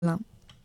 லாம்.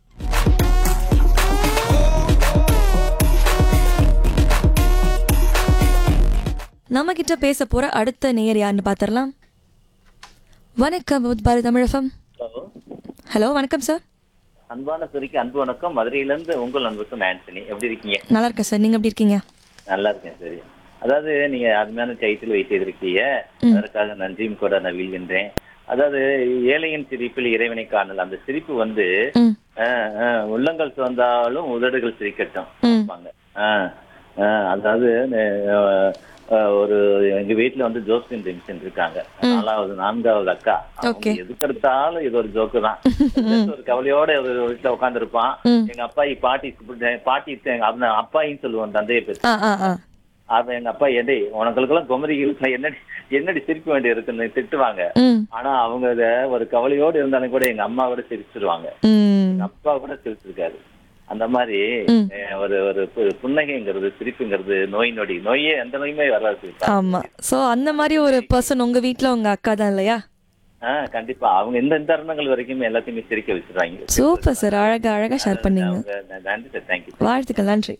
நம்ம கிட்ட பேச போற அடுத்த நேயர் யாருன்னு பாத்திரலாம். வணக்கம் பாரதி தமிழகம். ஹலோ. ஹலோ வணக்கம் சார். அன்பான சுரிக்கு அன்பு வணக்கம். மதுரையிலிருந்து உங்கள் அன்புக்கும் ஆண்டனி. எப்படி இருக்கீங்க? நல்லா இருக்கேன் சார், நீங்க எப்படி இருக்கீங்க? நல்லா இருக்கேன். சரி, அதாவது நீங்க அருமையான டைட்டில் வைத்திருக்கீங்க, அதற்காக நன்றியும் கூட நான் வீழ்கின்றேன். அதாவது ஏழையின் சிரிப்பில் இறைவனை காணல். அந்த சிரிப்பு வந்து ம், உள்ளங்கள் சிவந்தாலும் உதடுகள் சிரிக்கட்டும். ம், ஆமாங்க. அதாவது ஒரு எங்க வீட்டுல வந்து ஜோஸ்பின் டென்ஷன் இருக்காங்க. நான்காவது அக்கா. Okay. அவங்க எதுக்கெடுத்தாலும் இது ஒரு ஜோக்கு தான். ஒரு கவலையோட ஒரு வீட்டுல உட்கார்ந்து இருப்பான். ம். எங்க அப்பாயி பாட்டி அப்பாயின்னு சொல்லுவான், தந்தையை பேச. ஆ ஆ ஆ அது எங்க அப்பா எடை உனங்களுக்கெல்லாம் குமரி என்னடி சிரிக்க வேண்டி இருக்குன்னு திட்டுவாங்க. ம், ஆனா அவங்க இத ஒரு கவலையோடு இருந்தாலும் கூட எங்க அம்மா கூட சிரிச்சிருவாங்க. ம், எங்க அப்பா கூட சிரிச்சிருக்காரு. அந்த மாதிரி ம். ஒரு ஒரு புன்னகைங்கிறது, சிரிப்புங்கிறது நோயே எந்த நோயுமே வராது. ஆமா. சோ அந்த மாதிரி ஒரு பர்சன் உங்க வீட்ல உங்க அக்கா தான் இல்லையா? கண்டிப்பா அவங்க இந்த தருணங்கள் வரைக்கும் எல்லாத்தையுமே சிரிக்க வச்சிருவாங்க. சூப்பர் சார், அழகா அழகா ஷேர் பண்ணீங்க. நன்றி சார், தேங்க்யூ. வாழ்த்துக்கள், நன்றி.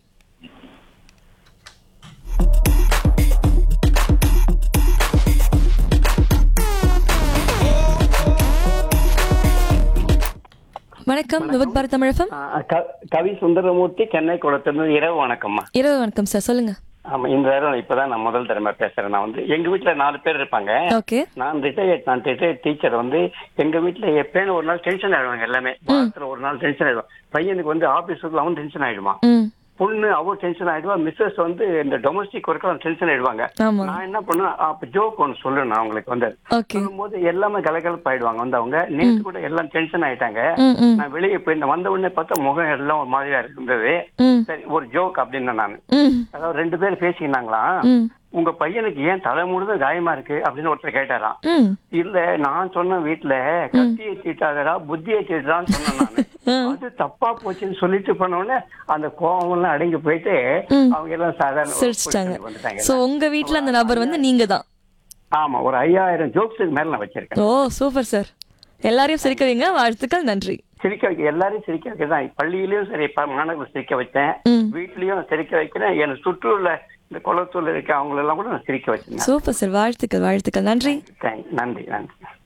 வணக்கம் விபத் பாரத் தமிழகம். கவி சுந்தரமூர்த்தி, சென்னை குளத்திலிருந்து. இரவு வணக்கம்மா. இரவு வணக்கம் சார், சொல்லுங்க. ஆமா, இந்த நேரம் இப்பதான் நான் முதல் தடவை பேசுறேன். நான் வந்து எங்க வீட்டுல 4 பேர் இருப்பாங்க. ஓகே. நான் ரிட்டையர்ட் டீச்சர். வந்து எங்க வீட்டுல எப்பயும் ஒரு நாள் டென்ஷன் ஆயிடுவாங்க. எல்லாமே வாரத்துல ஒரு நாள் டென்ஷன் ஆயிடுவான். பையனுக்கு வந்து ஆபீஸ்ல அவன் டென்ஷன் ஆயிடுவான். ம், பொண்ணு அவன் டென்ஷன் ஆயிடுவா. மிஸ்ஸஸ் வந்து இந்த டொமஸ்டிக் ஒர்க்கு டென்ஷன் ஆயிடுவாங்க. ஆமா. நான் என்ன பண்ணுவேன், அப்ப ஜோக் ஒன்று சொல்லணும் அவங்களுக்கு. வந்து ஓகே. சொல்லும்போது எல்லாமே கலகலப்பாயிடுவாங்க. வந்து அவங்க நேற்று கூட எல்லாம் டென்ஷன் ஆயிட்டாங்க. ம், ம், நான் வெளியே போய் வந்த உடனே பார்த்தா முகம் எல்லாம் ஒரு மாதிரியா இருந்தது. ம், சரி, ஒரு ஜோக் அப்படின்னு நான். ம், அதாவது 2 பேர் பேசிக்கினாங்களாம். ம், உங்க பையனுக்கு ஏன் தலை முழுதும் காயமா இருக்கு அப்படின்னு ஒருத்தர் கேட்டாராம். ம், இல்ல, நான் சொன்ன வீட்டுல கத்தியை தீட்டாதடா புத்தியை தீட்டான்னு சொன்னேன் நானு. அது தப்பா போச்சுன்னு சொல்லிட்டு பண்ண உடனே அந்த கோவம் எல்லாம் அடங்கி போயிட்டு அவங்க எல்லாம் சாதாரண சிரிச்சிட்டாங்க. வந்துட்டாங்க. சோ உங்க வீட்ல அந்த நபர் வந்து நீங்க தான். ஆமா, ஒரு 5000 ஜோக்ஸுக்கு மேல நான் வச்சிருக்கேன். ஓ சூப்பர் சார், எல்லாரையும் சிரிக்க வைங்க. வாழ்த்துக்கள், நன்றி. சிரிக்க வைக்க, எல்லாரையும் சிரிக்க வைக்கதான். பள்ளியிலயும் சரி, மாணவர்கள் சிரிக்க வச்சேன். ம். வீட்லயும் சிரிக்க வைக்கிறேன். எனக்கு சுற்றுல இந்த குளத்தூர்ல இருக்க அவங்களெல்லாம் கூட நான் சிரிக்க வச்சேன். சூப்பர் சார், வாழ்த்துக்கள், வாழ்த்துக்கள், நன்றி. நன்றி.